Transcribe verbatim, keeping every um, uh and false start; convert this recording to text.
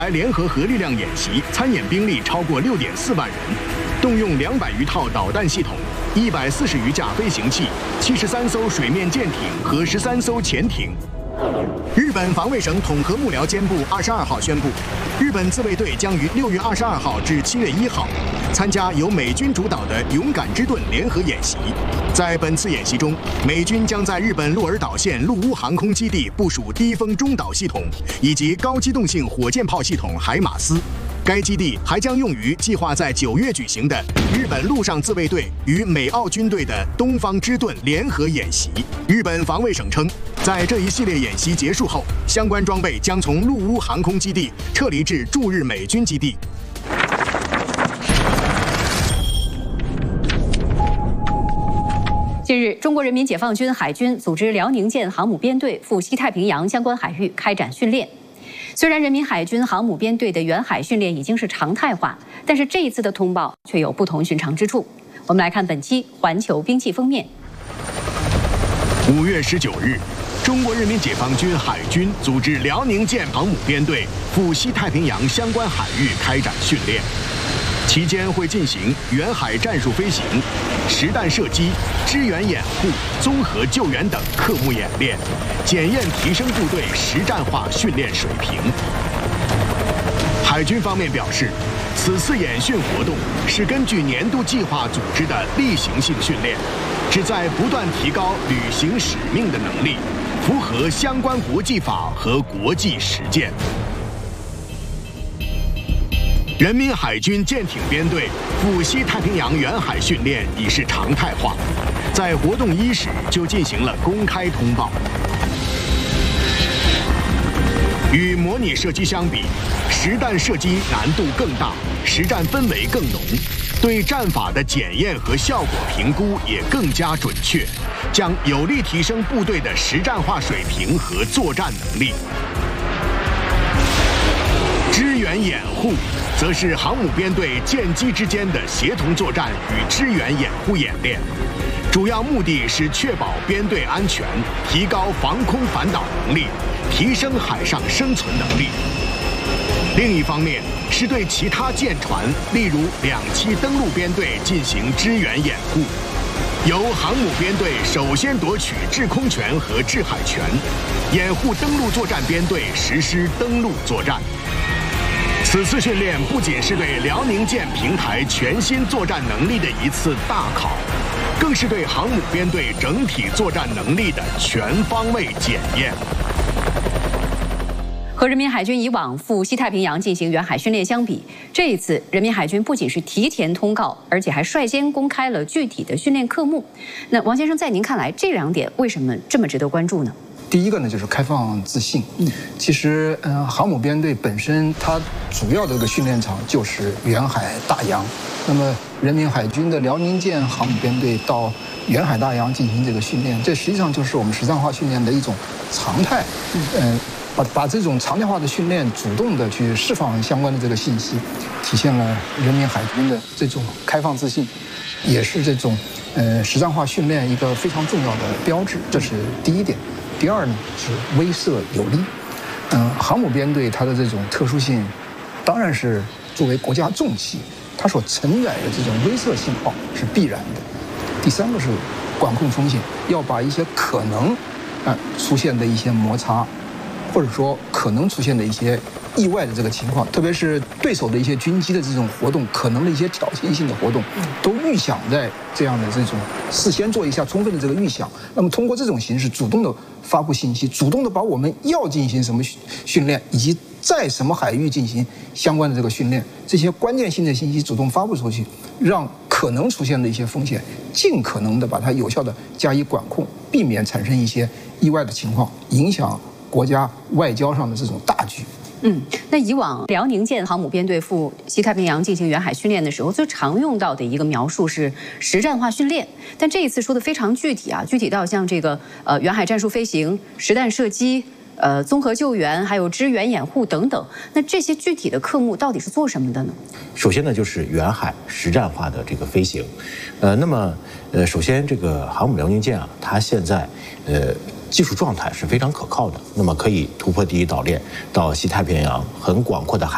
来联合核力量演习，参演兵力超过六点四万人，动用两百余套导弹系统、一百四十余架飞行器、七十三艘水面舰艇和十三艘潜艇。日本防卫省统合幕僚监部二十二号宣布，日本自卫队将于六月二十二号至七月一号参加由美军主导的“勇敢之盾”联合演习。在本次演习中，美军将在日本鹿儿岛县陆屋航空基地部署低风中导系统以及高机动性火箭炮系统海马斯。该基地还将用于计划在九月举行的日本陆上自卫队与美澳军队的“东方之盾”联合演习。日本防卫省称，在这一系列演习结束后，相关装备将从陆屋航空基地撤离至驻日美军基地。 近日，中国人民解放军海军组织辽宁舰航母编队赴西太平洋相关海域开展训练。虽然人民海军航母编队的远海训练已经是常态化，但是这一次的通报却有不同寻常之处。我们来看本期环球兵器封面。 五月十九日，中国人民解放军海军组织辽宁舰航母编队赴西太平洋相关海域开展训练。期间会进行远海战术飞行、实弹射击、支援掩护、综合救援等科目演练，检验提升部队实战化训练水平。海军方面表示，此次演训活动是根据年度计划组织的例行性训练，旨在不断提高履行使命的能力，符合相关国际法和国际实践。人民海军舰艇编队赴西太平洋远海训练已是常态化，在活动伊始就进行了公开通报。与模拟射击相比，实弹射击难度更大，实战氛围更浓，对战法的检验和效果评估也更加准确，将有力提升部队的实战化水平和作战能力。支援掩护则是航母编队舰机之间的协同作战与支援掩护演练，主要目的是确保编队安全，提高防空反导能力，提升海上生存能力。另一方面，是对其他舰船，例如两栖登陆编队进行支援掩护，由航母编队首先夺取制空权和制海权，掩护登陆作战编队实施登陆作战。此次训练不仅是对辽宁舰平台全新作战能力的一次大考，更是对航母编队整体作战能力的全方位检验。 和人民海军以往赴西太平洋进行远海训练相比，这一次人民海军不仅是提前通告，而且还率先公开了具体的训练科目。那王先生，在您看来，这两点为什么这么值得关注呢？ 第一个呢，就是开放自信。嗯，其实，嗯、呃，航母编队本身它主要的这个训练场就是远海大洋。那么，人民海军的辽宁舰航母编队到远海大洋进行这个训练，这实际上就是我们实战化训练的一种常态。嗯、呃，把把这种常态化的训练主动的去释放相关的这个信息，体现了人民海军的这种开放自信，也是这种呃实战化训练一个非常重要的标志。这是第一点。第二呢是威慑有力，嗯，航母编队它的这种特殊性，当然是作为国家重器，它所承载的这种威慑信号是必然的。第三个是管控风险，要把一些可能啊出现的一些摩擦，或者说可能出现的一些意外的这个情况，特别是对手的一些军机的这种活动，可能的一些挑衅性的活动，都预想在这样的这种事先做一下充分的这个预想。那么通过这种形式，主动的发布信息，主动的把我们要进行什么训练，以及在什么海域进行相关的这个训练，这些关键性的信息主动发布出去，让可能出现的一些风险，尽可能的把它有效的加以管控，避免产生一些意外的情况，影响国家外交上的这种大局。 嗯，那以往辽宁舰航母编队赴西太平洋进行远海训练的时候，最常用到的一个描述是实战化训练。但这一次说的非常具体啊，具体到像这个呃远海战术飞行、实弹射击、呃综合救援，还有支援掩护等等。那这些具体的科目到底是做什么的呢？ 首先呢，就是远海实战化的这个飞行。呃，那么呃，首先这个航母辽宁舰啊，它现在呃。技术状态是非常可靠的，那么可以突破第一岛链，到西太平洋很广阔的海